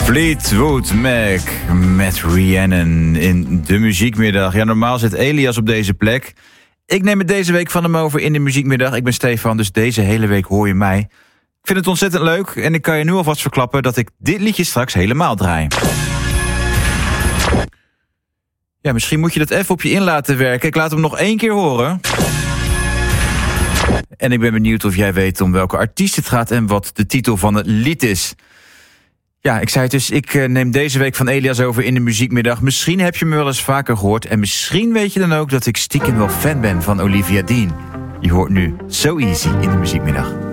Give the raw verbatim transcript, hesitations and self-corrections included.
Fleetwood Mac met Rhiannon in de muziekmiddag. Ja, normaal zit Elias op deze plek. Ik neem het deze week van hem over in de muziekmiddag. Ik ben Stefan, dus deze hele week hoor je mij. Ik vind het ontzettend leuk en ik kan je nu alvast verklappen dat ik dit liedje straks helemaal draai. Ja, misschien moet je dat even op je in laten werken. Ik laat hem nog één keer horen. En ik ben benieuwd of jij weet om welke artiest het gaat en wat de titel van het lied is. Ja, ik zei het dus, ik uh, neem deze week van Elias over in de muziekmiddag. Misschien heb je me wel eens vaker gehoord. En misschien weet je dan ook dat ik stiekem wel fan ben van Olivia Dean. Je hoort nu So Easy in de muziekmiddag.